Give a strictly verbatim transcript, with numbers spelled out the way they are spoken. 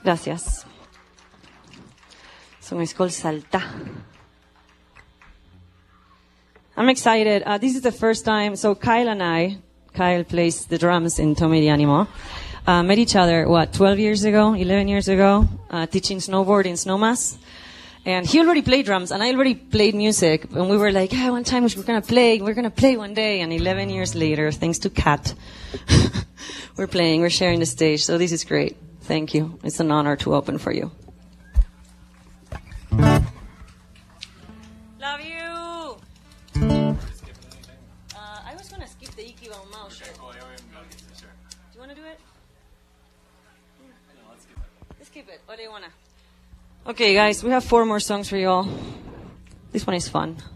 Gracias. Song is called Salta. I'm excited. Uh, this is the first time. So Kyle and I, Kyle plays the drums in Tome de Animo, uh, met each other, what, twelve years ago, eleven years ago, uh, teaching snowboard in Snowmass. And he already played drums, and I already played music. And we were like, ah, one time we're going to play, we're going to play one day. And eleven years later, thanks to Kat, we're playing, we're sharing the stage. So this is great. Thank you. It's an honor to open for you. Love you. Uh, I was going to skip the Ikiba Mao show. Do you want to do it? No, let's skip it. Let's skip it. What do you want to? Okay, guys, we have four more songs for you all. This one is fun.